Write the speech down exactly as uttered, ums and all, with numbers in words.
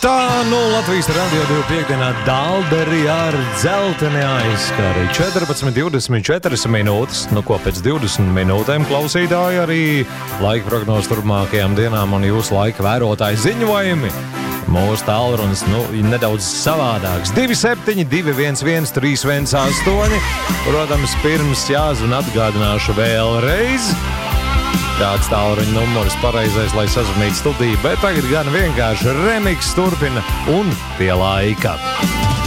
Tā, nu, Latvijas radio divi piekdienā Dalderi ar dzelteni aizskari. četrpadsmit divdesmit četras minūtes, nu ko pēc divdesmit minūtēm klausītāji arī laika prognoz turpmākajām dienām un jūsu laika vērotāji ziņojumi. Mūsu tālrunis, nu, nedaudz savādāks. divi septiņi divi viens viens trīs viens astoņi. Protams, pirms jāzvan atgādināšu vēlreiz. Kāds tālruņa numurs pareizais, lai sazvanītu studiju, bet tagad gan vienkārši remix turpina un pie laika.